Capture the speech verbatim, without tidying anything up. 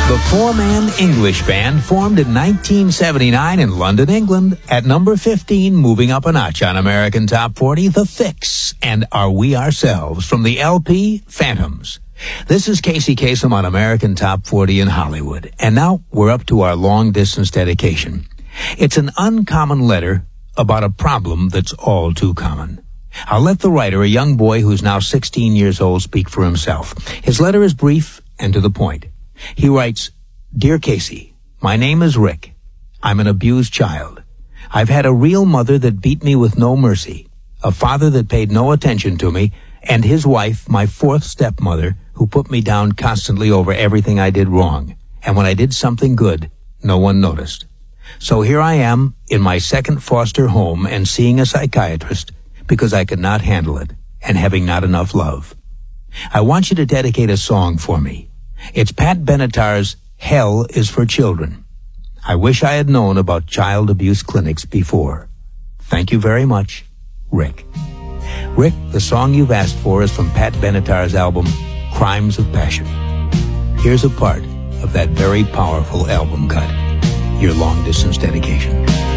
The four-man English band formed in nineteen seventy-nine in London, England. At number fifteen, moving up a notch on American Top forty, The Fix and Are We Ourselves from the L P Phantoms. This is Casey Kasem on American Top forty in Hollywood. And now we're up to our long-distance dedication. It's an uncommon letter about a problem that's all too common. I'll let the writer, a young boy who's now sixteen years old, speak for himself. His letter is brief and to the point. He writes, Dear Casey, my name is Rick. I'm an abused child. I've had a real mother that beat me with no mercy, a father that paid no attention to me, and his wife, my fourth stepmother, who put me down constantly over everything I did wrong. And when I did something good, no one noticed. So here I am in my second foster home and seeing a psychiatrist because I could not handle it and having not enough love. I want you to dedicate a song for me. It's Pat Benatar's Hell is for Children. I wish I had known about child abuse clinics before. Thank you very much, Rick. Rick, the song you've asked for is from Pat Benatar's album, Crimes of Passion. Here's a part of that very powerful album cut, your long-distance dedication.